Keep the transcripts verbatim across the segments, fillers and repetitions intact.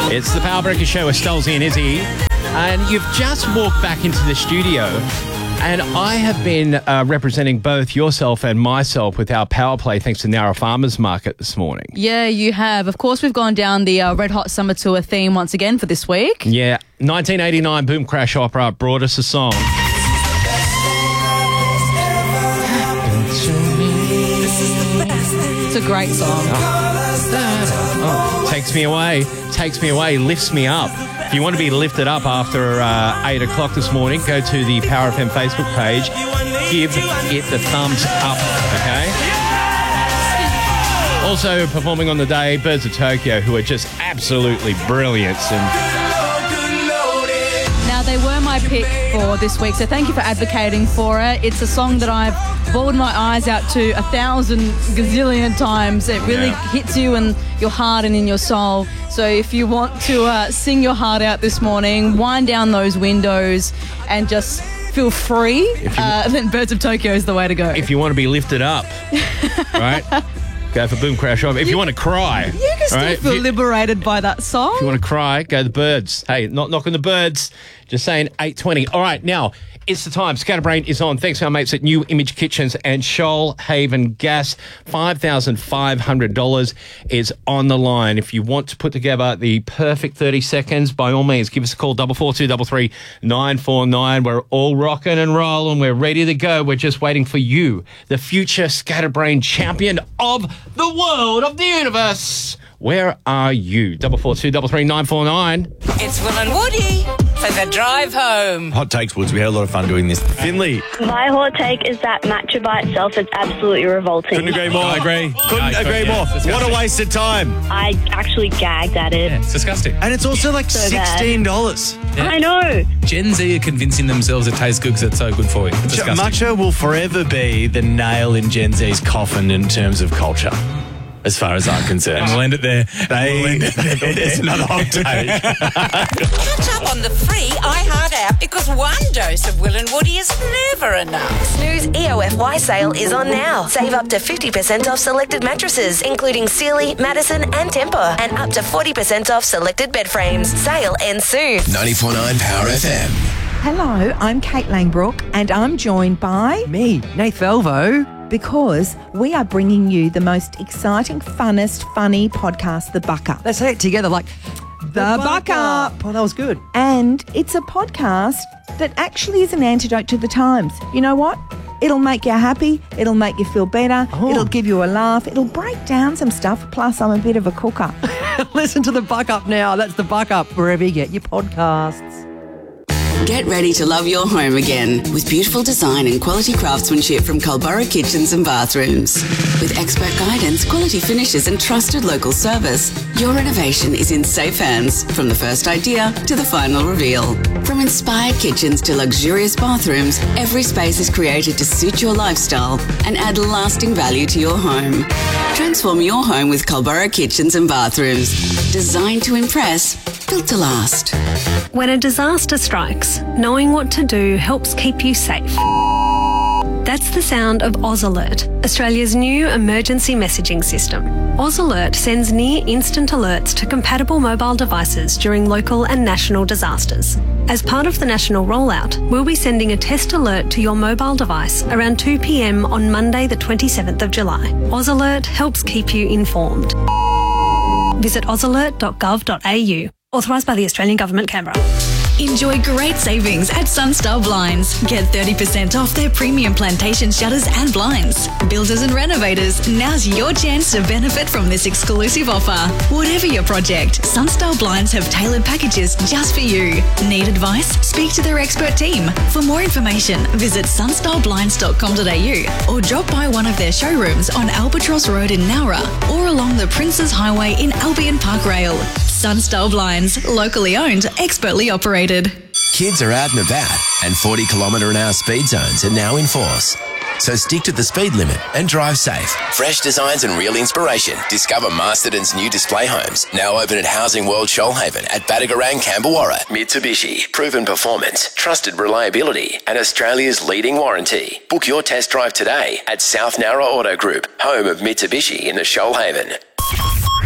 It's the Power Breakers Show with Stolzy and Izzy. And you've just walked back into the studio. And I have been uh, representing both yourself and myself with our power play thanks to Nowra Farmers Market this morning. Yeah, you have. Of course, we've gone down the uh, Red Hot Summer Tour theme once again for this week. Yeah. nineteen eighty-nine Boom Crash Opera brought us a song. It's a great song. Oh, oh, takes me away, takes me away, lifts me up. If you want to be lifted up after uh, eight o'clock this morning, go to the Power F M Facebook page. Give it the thumbs up, okay? Also performing on the day, Birds of Tokyo, who are just absolutely brilliant. And now, they were my pick for this week, so thank you for advocating for it. It's a song that I've bawled my eyes out to a thousand gazillion times. It really yeah. hits you in your heart and in your soul. So if you want to uh, sing your heart out this morning, wind down those windows and just feel free, uh, then Birds of Tokyo is the way to go. If you want to be lifted up, right? Go for Boom Crash Opera. If you, you want to cry, you can still right? feel you, liberated by that song. If you want to cry, go the Birds. Hey, not knocking the Birds, just saying eight twenty. All right, now it's the time. Scatterbrain is on. Thanks to our mates at New Image Kitchens and Shoalhaven Gas. five thousand five hundred dollars is on the line. If you want to put together the perfect thirty seconds, by all means, give us a call, double four two double three nine four nine. We're all rocking and rolling. We're ready to go. We're just waiting for you, the future Scatterbrain champion of the world, of the universe. Where are you? Double four two double three nine four nine. It's Will and Woody for the drive home. Hot takes, Woods. We had a lot of fun doing this. Finley. My hot take is that matcha by itself is absolutely revolting. Couldn't agree more. I agree. Couldn't I agree more. What a waste of time. I actually gagged at it. Yeah, it's disgusting. And it's also like So sixteen dollars. Yeah. I know. Gen Z are convincing themselves it tastes good because it's so good for you. It's disgusting. Matcha will forever be the nail in Gen Z's coffin in terms of culture, as far as I'm concerned. And we'll end it there. They, we'll end it there. It's another hot take. Catch up on the free iHeart app because one dose of Will and Woody is never enough. Snooze E O F Y sale is on now. Save up to fifty percent off selected mattresses, including Sealy, Madison and Tempur, and up to forty percent off selected bed frames. Sale ends soon. ninety-four point nine Power F M. Hello, I'm Kate Langbrook and I'm joined by... me, Nath Velvo. Because we are bringing you the most exciting, funnest, funny podcast, The Buck Up. Let's say it together like... The, the Buck Up. Oh, that was good. And it's a podcast that actually is an antidote to the times. You know what? It'll make you happy. It'll make you feel better. Oh. It'll give you a laugh. It'll break down some stuff. Plus, I'm a bit of a cooker. Listen to The Buck Up now. That's The Buck Up, wherever you get your podcasts. Get ready to love your home again with beautiful design and quality craftsmanship from Culburra Kitchens and Bathrooms. With expert guidance, quality finishes and trusted local service, your renovation is in safe hands from the first idea to the final reveal. From inspired kitchens to luxurious bathrooms, every space is created to suit your lifestyle and add lasting value to your home. Transform your home with Culburra Kitchens and Bathrooms. Designed to impress, built to last. When a disaster strikes, knowing what to do helps keep you safe. That's the sound of Oz Alert, Australia's new emergency messaging system. Oz Alert sends near instant alerts to compatible mobile devices during local and national disasters. As part of the national rollout, we'll be sending a test alert to your mobile device around two p.m. on Monday the twenty-seventh of July. Oz Alert helps keep you informed. Visit oz alert dot gov dot a u. Authorised by the Australian Government, Canberra. Enjoy great savings at Sunstar Blinds. Get thirty percent off their premium plantation shutters and blinds. Builders and renovators, now's your chance to benefit from this exclusive offer. Whatever your project, Sunstar Blinds have tailored packages just for you. Need advice? Speak to their expert team. For more information, visit sunstar blinds dot com dot a u or drop by one of their showrooms on Albatross Road in Nowra or along the Princes Highway in Albion Park Rail. Sunstar Blinds, locally owned, expertly operated. Kids are out and about, and forty kilometre an hour speed zones are now in force. So stick to the speed limit and drive safe. Fresh designs and real inspiration. Discover Masterton's new display homes, now open at Housing World Shoalhaven at Badagarang, Camberwarra. Mitsubishi, proven performance, trusted reliability, and Australia's leading warranty. Book your test drive today at South Nowra Auto Group, home of Mitsubishi in the Shoalhaven.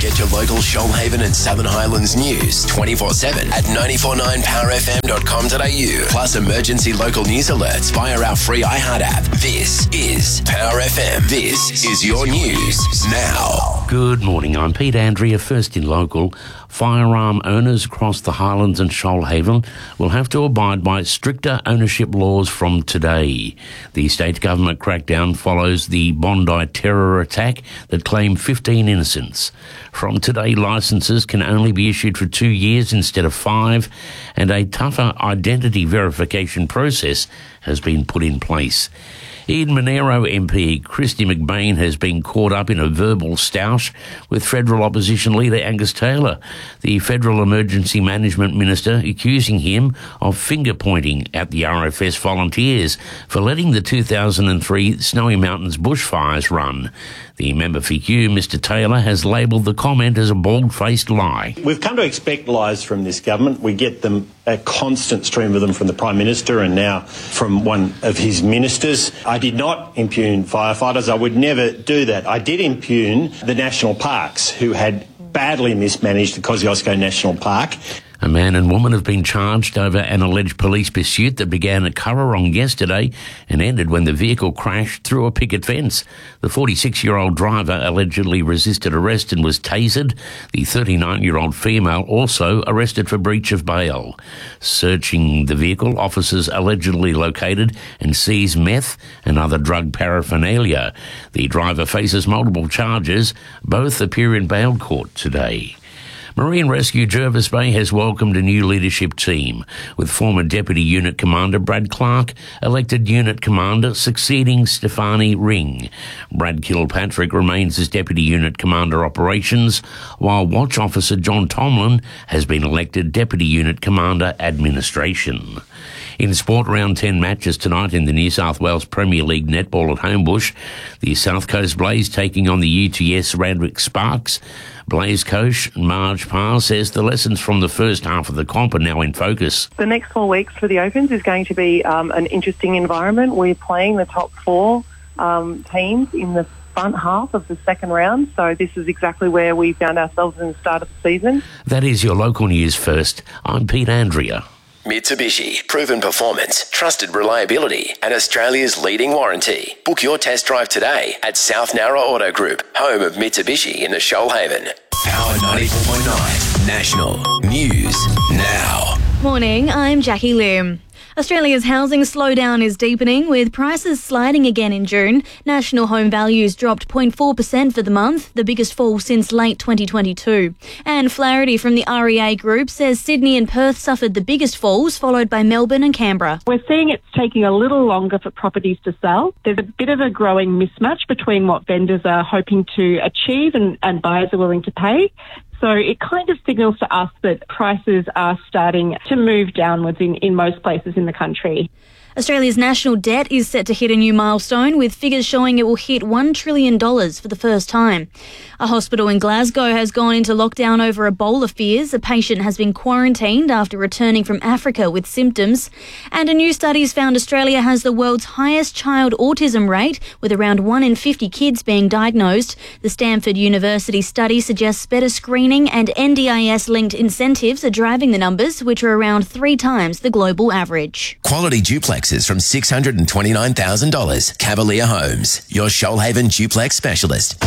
Get your local Shoalhaven and Southern Highlands news twenty-four seven at nine four nine power f m dot com dot a u. Plus emergency local news alerts via our free iHeart app. This is Power F M. This is your news now. Good morning. I'm Pete Andrea, first in local. Firearm owners across the Highlands and Shoalhaven will have to abide by stricter ownership laws from today. The state government crackdown follows the Bondi terror attack that claimed fifteen innocents. From today, licences can only be issued for two years instead of five, and a tougher identity verification process has been put in place. Eden Monero M P Christy McBain has been caught up in a verbal stoush with federal opposition leader Angus Taylor, the Federal Emergency Management Minister, accusing him of finger-pointing at the R F S volunteers for letting the two thousand three Snowy Mountains bushfires run. The member for Kew, Mister Taylor, has labelled the comment as a bald-faced lie. We've come to expect lies from this government. We get them, a constant stream of them from the Prime Minister and now from one of his ministers. I did not impugn firefighters. I would never do that. I did impugn the national parks, who had badly mismanaged the Kosciuszko National Park. A man and woman have been charged over an alleged police pursuit that began at Currarong yesterday and ended when the vehicle crashed through a picket fence. The forty-six-year-old driver allegedly resisted arrest and was tasered. The thirty-nine-year-old female also arrested for breach of bail. Searching the vehicle, officers allegedly located and seized meth and other drug paraphernalia. The driver faces multiple charges. Both appear in bail court today. Marine Rescue Jervis Bay has welcomed a new leadership team, with former Deputy Unit Commander Brad Clark elected Unit Commander, succeeding Stefani Ring. Brad Kilpatrick remains as Deputy Unit Commander Operations, while Watch Officer John Tomlin has been elected Deputy Unit Commander Administration. In sport, round ten matches tonight in the New South Wales Premier League netball at Homebush. The South Coast Blaze taking on the U T S Randwick Sparks. Blaze coach Marge Parr says the lessons from the first half of the comp are now in focus. The next four weeks for the Opens is going to be um, an interesting environment. We're playing the top four um, teams in the front half of the second round, so this is exactly where we found ourselves in the start of the season. That is your local news first. I'm Pete Andrea. Mitsubishi, proven performance, trusted reliability, and Australia's leading warranty. Book your test drive today at South Narra Auto Group, home of Mitsubishi in the Shoalhaven. Power ninety-four point nine, National News Now. Morning, I'm Jackie Lim. Australia's housing slowdown is deepening, with prices sliding again in June. National home values dropped zero point four percent for the month, the biggest fall since late twenty twenty-two. And Flaherty from the R E A Group says Sydney and Perth suffered the biggest falls, followed by Melbourne and Canberra. We're seeing it's taking a little longer for properties to sell. There's a bit of a growing mismatch between what vendors are hoping to achieve and, and buyers are willing to pay. So it kind of signals to us that prices are starting to move downwards in, in most places in the country. Australia's national debt is set to hit a new milestone, with figures showing it will hit one trillion dollars for the first time. A hospital in Glasgow has gone into lockdown over Ebola fears. A patient has been quarantined after returning from Africa with symptoms. And a new study has found Australia has the world's highest child autism rate, with around one in fifty kids being diagnosed. The Stanford University study suggests better screening and N D I S-linked incentives are driving the numbers, which are around three times the global average. Quality duplexes from six hundred twenty-nine thousand dollars. Cavalier Homes, your Shoalhaven duplex specialist.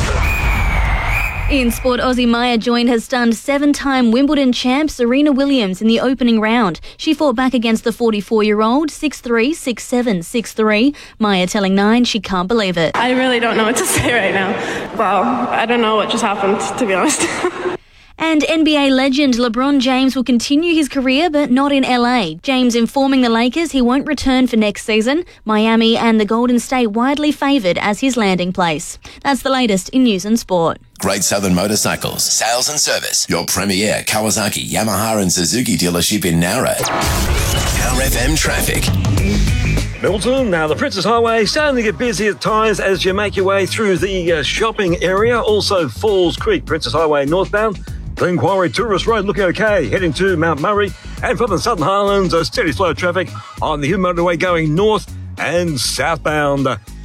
In sport, Aussie Maya joined her stunned seven-time Wimbledon champ Serena Williams in the opening round. She fought back against the forty-four-year-old six three, six seven, six three. Maya telling Nine she can't believe it. I really don't know what to say right now. Wow, I don't know what just happened, to be honest. And N B A legend LeBron James will continue his career, but not in L A. James informing the Lakers he won't return for next season. Miami and the Golden State widely favoured as his landing place. That's the latest in news and sport. Great Southern Motorcycles, sales and service. Your premier Kawasaki, Yamaha and Suzuki dealership in Nowra. Power F M traffic. Milton, now the Princess Highway starting to get busy at times as you make your way through the uh, shopping area. Also Falls Creek, Princess Highway northbound. Glen Quarry Tourist Road looking okay, heading to Mount Murray. And from the Southern Highlands, a steady flow of traffic on the Hume motorway going north and southbound.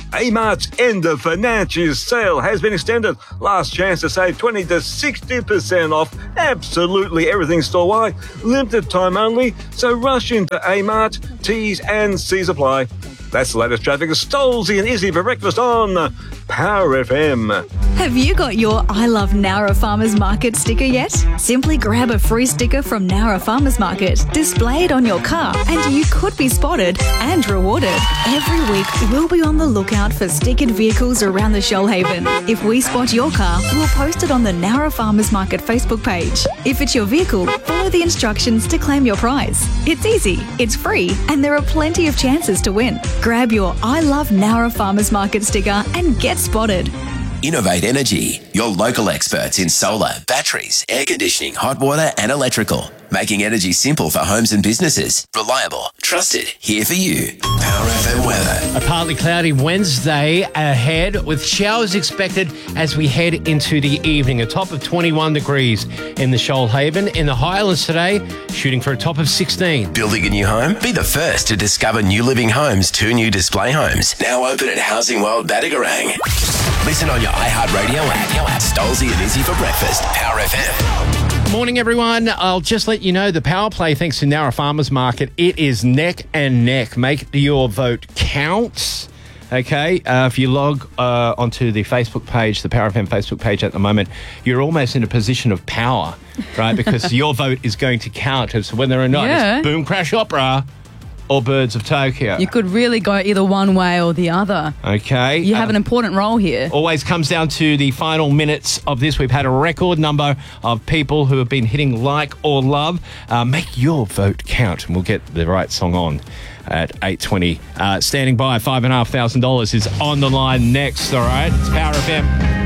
Amart's end of financial sale has been extended. Last chance to save twenty to sixty percent off absolutely everything store-wide. Limited time only, so rush into Amart. T's and C's apply. That's the latest traffic. Stolzy and Izzy for breakfast on Power F M. Have you got your I Love Nowra Farmers Market sticker yet? Simply grab a free sticker from Nowra Farmers Market, display it on your car, and you could be spotted and rewarded. Every week, we'll be on the lookout for stickered vehicles around the Shoalhaven. If we spot your car, we'll post it on the Nowra Farmers Market Facebook page. If it's your vehicle, follow the instructions to claim your prize. It's easy, it's free, and there are plenty of chances to win. Grab your I Love Nowra Farmers Market sticker and get spotted. Innovate Energy, your local experts in solar, batteries, air conditioning, hot water and electrical. Making energy simple for homes and businesses. Reliable, trusted, here for you. Power F M weather. A partly cloudy Wednesday ahead with showers expected as we head into the evening. A top of twenty-one degrees in the Shoalhaven. In the Highlands today, shooting for a top of sixteen. Building a new home? Be the first to discover New Living Homes, two new display homes. Now open at Housing World Badagarang. Listen on your iHeartRadio app. Stolzy and Izzy for breakfast. Power F M. Morning, everyone. I'll just let you know the power play, thanks to Nowra Farmers Market, it is neck and neck. Make your vote count. Okay, uh, if you log uh, onto the Facebook page, the Power F M Facebook page at the moment, you're almost in a position of power, right? Because your vote is going to count as to whether or not Yeah. it's Boom Crash Opera or Birds of Tokyo. You could really go either one way or the other. Okay. You have uh, an important role here. Always comes down to the final minutes of this. We've had a record number of people who have been hitting like or love. Uh, make your vote count, and we'll get the right song on at eight twenty. Uh, standing by, five thousand five hundred dollars is on the line next, all right? It's Power F M.